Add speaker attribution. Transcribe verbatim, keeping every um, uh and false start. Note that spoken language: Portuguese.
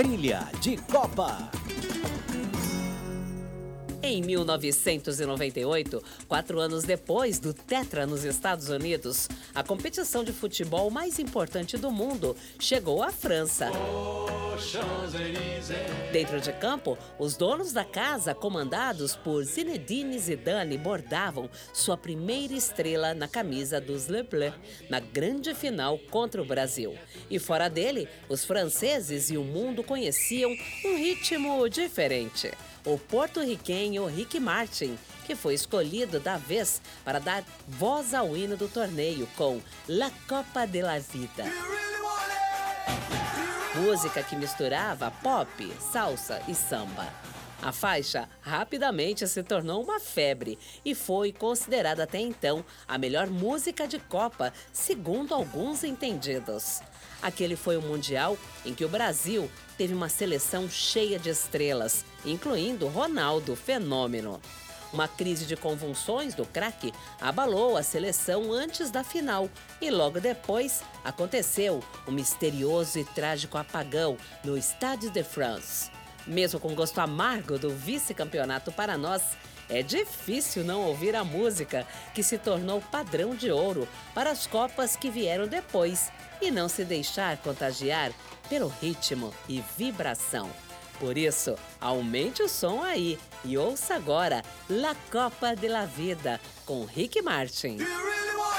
Speaker 1: Trilha de Copa.
Speaker 2: Em mil novecentos e noventa e oito, quatro anos depois do Tetra nos Estados Unidos, a competição de futebol mais importante do mundo chegou à França. Dentro de campo, os donos da casa, comandados por Zinedine Zidane, bordavam sua primeira estrela na camisa dos Le Bleus, na grande final contra o Brasil. E fora dele, os franceses e o mundo conheciam um ritmo diferente. O porto-riquenho Ricky Martin, que foi escolhido da vez para dar voz ao hino do torneio com La Copa de la Vida. Música que misturava pop, salsa e samba. A faixa rapidamente se tornou uma febre e foi considerada até então a melhor música de Copa, segundo alguns entendidos. Aquele foi o Mundial em que o Brasil teve uma seleção cheia de estrelas, incluindo Ronaldo, fenômeno. Uma crise de convulsões do craque abalou a seleção antes da final e logo depois aconteceu o misterioso e trágico apagão no Stade de France. Mesmo com gosto amargo do vice-campeonato para nós, é difícil não ouvir a música que se tornou padrão de ouro para as Copas que vieram depois e não se deixar contagiar pelo ritmo e vibração. Por isso, aumente o som aí e ouça agora La Copa de la Vida com Ricky Martin.